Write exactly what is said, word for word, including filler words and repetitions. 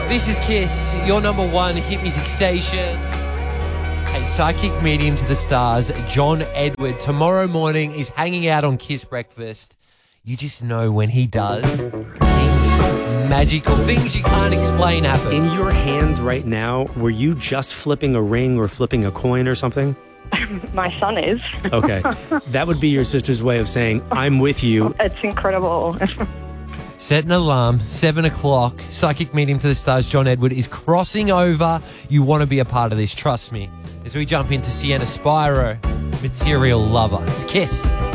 This is Kiss, your number one hit music station. Hey, psychic medium to the stars, John Edward, tomorrow morning is hanging out on Kiss Breakfast. You just know when he does, things magical, things you can't explain happen. In your hand right now, were you just flipping a ring or flipping a coin or something? My son is. Okay. That would be your sister's way of saying, I'm with you. It's incredible. Set an alarm, seven o'clock, psychic medium to the stars, John Edward is crossing over. You want to be a part of this, trust me. As we jump into Sienna Spyro, Material Lover. It's Kiss.